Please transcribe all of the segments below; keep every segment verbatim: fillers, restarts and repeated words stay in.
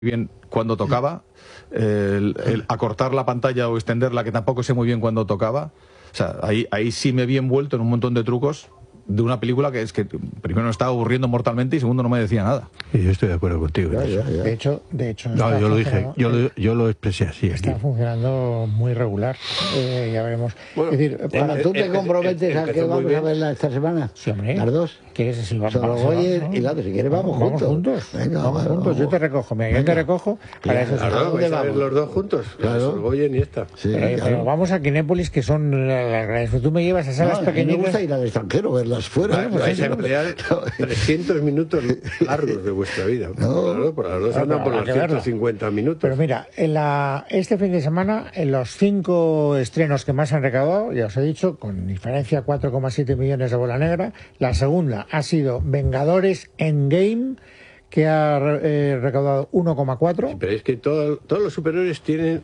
bien cuando tocaba, el, el acortar la pantalla o extenderla, que tampoco sé muy bien cuando tocaba. O sea, ahí, ahí sí me vi envuelto en un montón de trucos de una película que es que primero me estaba aburriendo mortalmente y segundo no me decía nada. Y yo estoy de acuerdo contigo. Ya, ya, ya. De hecho, de hecho no, yo lo dije, yo lo, yo lo expresé así. Está aquí. funcionando muy regular. Eh, ya veremos. Bueno, es decir, bueno, ¿tú te comprometes a que vamos a verla esta semana? Sí, hombre. ¿Las dos? ¿Quieres decir, vamos, Sorogoyen vamos, y la otra, si quieres vamos, vamos juntos. juntos. Venga, vamos vamos, juntos. Yo vamos. te recojo. Mira, yo te recojo. Para eso Claro, sí. ¿dónde vais a ver vamos? los dos juntos, Claro. Sorogoyen y esta. Sí, Pero, claro. pero vamos a Kinépolis, que son las grandes. Tú me llevas a salas No, a mí me pequeñitas. gusta ir al extranjero, verlas fuera. Vais, vais a emplear trescientos minutos largos de vuestra vida. No. Claro, por las dos No, andan pero por habrá los que verla. ciento cincuenta minutos. Pero mira, en la, este fin de semana, en los cinco estrenos que más han recaudado, ya os he dicho, con diferencia cuatro coma siete millones de bola negra, la segunda ha sido Vengadores Endgame, que ha eh, recaudado uno coma cuatro. Sí, pero es que todo- todos los superhéroes tienen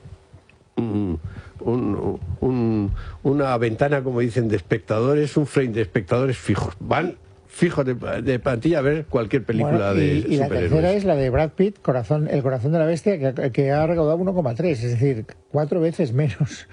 un, un- un- una ventana, como dicen, de espectadores, un frame de espectadores fijos. Van fijos de, de plantilla a ver cualquier película Bueno, y, de y la superhéroes. tercera es la de Brad Pitt, Corazón, El corazón de la bestia, que, que ha recaudado uno coma tres, es decir, cuatro veces menos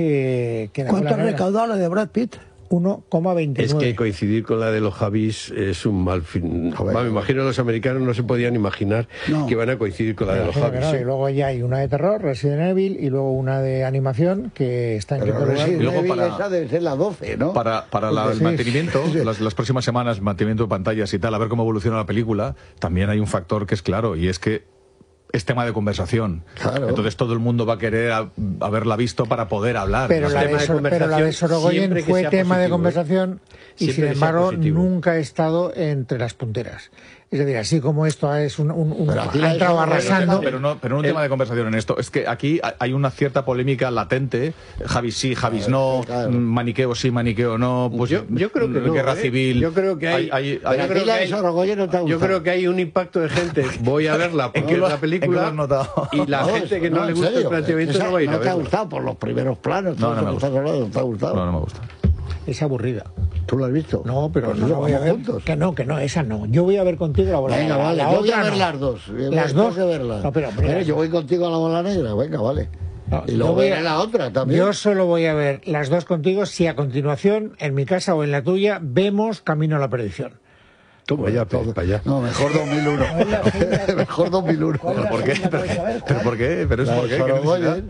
que, que la ¿Cuánto bola ha negra. recaudado la de Brad Pitt? uno coma veintinueve. Es que coincidir con la de los Javis es un mal fin. Joder. Va, me imagino los americanos no se podían imaginar No. que van a coincidir con la de los Imagino que Javis. no, ¿eh? y luego ya hay una de terror, Resident Evil, y luego una de animación que está en Pero quinto lugar. Resident Y luego Evil para- esa debe ser la doce, ¿no? Para, para la- el Sí. mantenimiento, las, las próximas semanas, mantenimiento de pantallas y tal, a ver cómo evoluciona la película, también hay un factor que es claro, y es que es tema de conversación. Claro. Entonces todo el mundo va a querer a- haberla visto para poder hablar. Pero No la, sé. tema de, de Sor- pero la de conversación Sorogoyen siempre que fue sea tema de positivo, ¿eh? conversación y Siempre sin que sea embargo positivo. nunca ha estado entre las punteras. Es decir, así como esto es un, un, un- Pero aquí la ha de entrado Sorogoyen arrasando. Pero no, pero no un tema de conversación en esto. Es que aquí ha- hay una cierta polémica latente. Javis sí, Javis no. claro. mm, Maniqueo sí, maniqueo no. Pues yo, yo creo que no, guerra ¿eh? civil. Yo creo que hay, hay- hay- Pero yo aquí creo la que de hay- Sorogoyen no te ha yo gustado. creo que hay un impacto de gente. Voy a verla porque qué es lo la has- en qué lo película has notado? y la No, gente que no, le en gusta el serio, planteamiento esa no va a ir a no te ha verla. gustado por los primeros planos, No, todo no eso me que gusta. estás hablando, no te ha gustado. No, no me gusta. Es aburrida. ¿Tú lo has visto? No, pero Pues no la eso, voy a vamos ver. juntos. Que no, que no, esa no. Yo voy a ver contigo la bola Venga, negra. vale, La yo voy a otra ver no. las dos. Yo Las tengo dos. que verlas. No, pero, pero- Pero yo voy contigo a la bola negra, venga, vale. No, y yo luego voy a- veré la otra también. Yo solo voy a ver las dos contigo si a continuación, en mi casa o en la tuya, vemos Camino a la Perdición. Toma ya, Pérez, para allá. No, mejor dos mil uno. mejor dos mil uno. ¿Pero por qué? ¿Pero, pero por qué? ¿Pero es La por de qué? ¿Qué necesidad? Sorogoyen.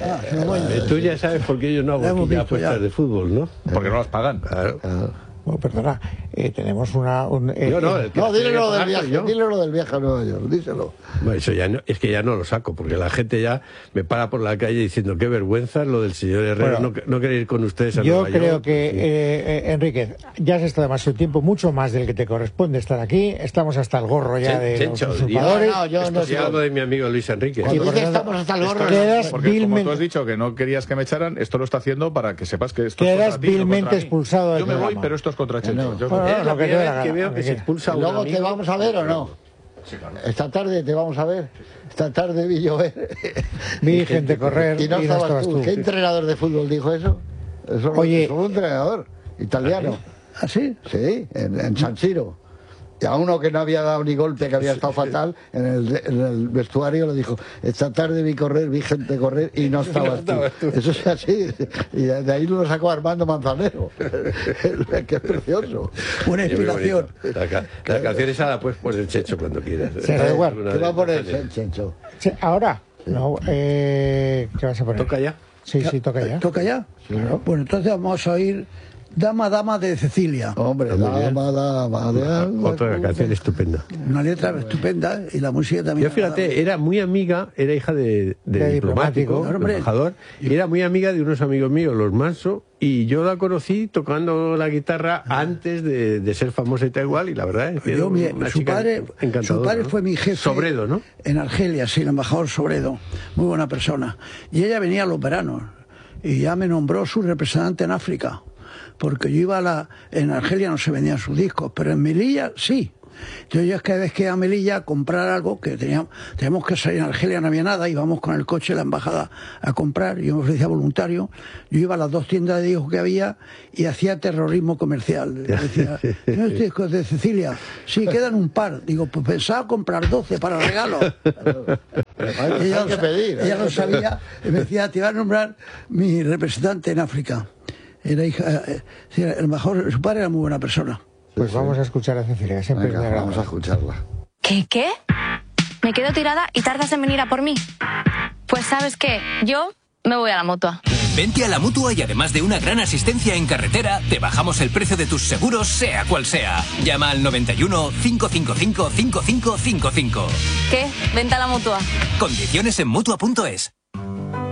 Eh, Tú ya sabes por qué yo no La hago hemos aquí ya visto apuestas ya. de fútbol, ¿no? Porque no las pagan. Claro. Bueno, perdona, eh, tenemos una... un, eh, Yo no, eh, el que No, las tiene dile que lo del pagar soy viaje, yo. dile lo del viaje a Nueva York, díselo. Bueno, eso ya no, es que ya no lo saco, porque la gente ya me para por la calle diciendo qué vergüenza lo del señor Herrera, Bueno, no, no querer ir con ustedes a Yo Nueva creo York. que, Sí. eh, eh, Enrique, ya has estado demasiado tiempo, mucho más del que te corresponde estar aquí. Estamos hasta el gorro ya Chen- de Chencho, los di- usurpadores. No, no, yo Esto no sí sé. algo de mi amigo Luis Enrique. Cuando por dice tanto, estamos hasta el gorro, quedas Porque como vilmente- tú has dicho que no querías que me echaran, esto lo está haciendo para que sepas que esto es Quedas contra ti, no contra vilmente mí. expulsado del Yo me voy, programa. pero esto es contra Chencho. No. Yo- Bueno, Es lo la que te primera dé la vez que gana, veo lo que que se quieras. expulsa a un Luego amigo. te vamos a ver o no. Esta tarde te vamos a ver. Esta tarde vi llover. Vi gente correr Y no y no estabas estabas tú. tú. ¿Qué entrenador de fútbol dijo eso? Eso Oye. eso fue un entrenador italiano. ¿Ah, sí? Sí, en, en San Siro. Y a uno que no había dado ni golpe, que había estado fatal, en el, en el vestuario le dijo, esta tarde vi correr, vi gente correr y no estabas tú. Eso es así. Y de, de ahí lo sacó Armando Manzanero, que es precioso. Buena Sí, muy inspiración. bonito. La, ca- la canción esa la puedes poner Checho cuando quieras. Sí, da igual. Una ¿Qué va a de- poner de- Chencho? Sí, ahora, no, eh, ¿qué vas a poner? Toca ya. Sí, sí, toca ya. ¿Toca ya? Bueno, entonces vamos a oír Dama, Dama de Cecilia. Hombre, dama, dama de algo. Otra canción estupenda. Una letra estupenda y la música también. Yo fíjate, era muy amiga, era hija de, de De diplomático, diplomático. de embajador, y era muy amiga de unos amigos míos, los Manso, y yo la conocí tocando la guitarra antes de, de ser famosa y tal igual, y la verdad es que Yo, era mi- una su chica padre, encantadora, su padre ¿no? fue mi jefe. Sobredo, ¿no? En Argelia, sí, el embajador Sobredo. Muy buena persona. Y ella venía a los veranos. Y ya me nombró su representante en África. Porque yo iba a la... En Argelia no se vendían sus discos, pero en Melilla sí. Entonces yo cada vez que a Melilla a comprar algo, que teníamos, teníamos que salir en Argelia, no había nada, íbamos con el coche a la embajada a comprar, yo me ofrecía voluntario, yo iba a las dos tiendas de hijos que había y hacía terrorismo comercial. Decía, ¿no es disco de Cecilia? Sí, quedan un par. Digo, pues pensaba comprar doce para regalo. Ella, hay que pedir, ella hay lo que sabía y me decía, te va a nombrar mi representante en África. Era hija, eh, el mejor, su padre era muy buena persona. Pues sí, vamos sí. a escuchar a Cecilia, que siempre Venga, me agrada. vamos a escucharla. ¿Qué, qué? ¿Me quedo tirada y tardas en venir a por mí? Pues ¿sabes qué? Yo me voy a la Mutua. Vente a la Mutua y además de una gran asistencia en carretera, te bajamos el precio de tus seguros, sea cual sea. Llama al noventa y uno, cinco cinco cinco, cinco cinco cinco cinco. ¿Qué? Vente a la Mutua. Condiciones en Mutua punto es.